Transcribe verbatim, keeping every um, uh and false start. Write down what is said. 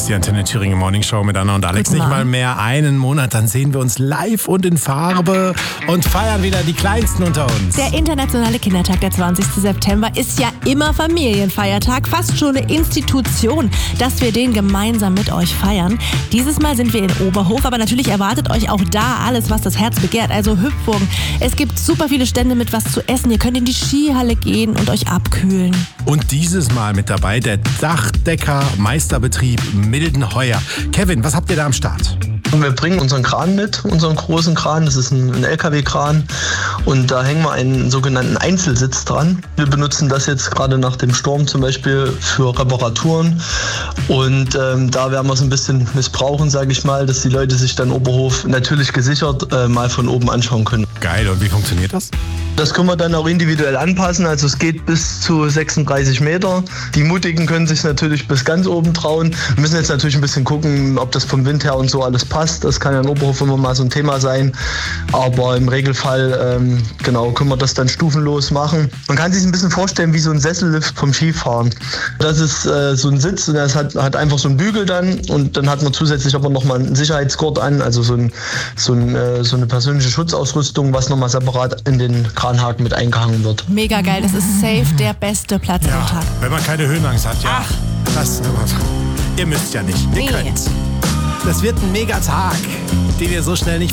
die Antenne Thüringen Morning Show mit Anna und Alex. Nicht mal mehr einen Monat, dann sehen wir uns live und in Farbe und feiern wieder die Kleinsten unter uns. Der internationale Kindertag, der zwanzigsten September, ist ja immer Familienfeiertag, fast schon eine Institution, dass wir den gemeinsam mit euch feiern. Dieses Mal sind wir in Oberhof, aber natürlich erwartet euch auch da alles, was das Herz begehrt, also Hüpfburgen. Es gibt super viele Stände mit was zu essen, ihr könnt in die Skihalle gehen und euch abkühlen. Und dieses Mal mit dabei der Dachdecker Meisterbetrieb Mildenheuer. Kevin, was habt ihr da am Start? Und wir bringen unseren Kran mit, unseren großen Kran. Das ist ein, ein L K W-Kran und da hängen wir einen sogenannten Einzelsitz dran. Wir benutzen das jetzt gerade nach dem Sturm zum Beispiel für Reparaturen und ähm, da werden wir es ein bisschen missbrauchen, sage ich mal, dass die Leute sich dann Oberhof natürlich gesichert äh, mal von oben anschauen können. Geil, und wie funktioniert das? Das können wir dann auch individuell anpassen, also es geht bis zu sechsunddreißig Meter. Die Mutigen können sich natürlich bis ganz oben trauen. Wir müssen jetzt natürlich ein bisschen gucken, ob das vom Wind her und so alles passt. Das kann ja in Oberhof immer mal so ein Thema sein, aber im Regelfall ähm, genau können wir das dann stufenlos machen. Man kann sich ein bisschen vorstellen wie so ein Sessellift vom Skifahren. Das ist äh, so ein Sitz und das hat, hat einfach so einen Bügel dann und dann hat man zusätzlich aber nochmal einen Sicherheitsgurt an, also so, ein, so, ein, äh, so eine persönliche Schutzausrüstung, was nochmal separat in den Kranhaken mit eingehangen wird. Mega geil, das ist safe der beste Platz Ja, am Tag. wenn man keine Höhenangst hat, ja. Ach. Das, ihr müsst ja nicht, ihr Nee. könnt. Das wird ein Megatag, den ihr so schnell nicht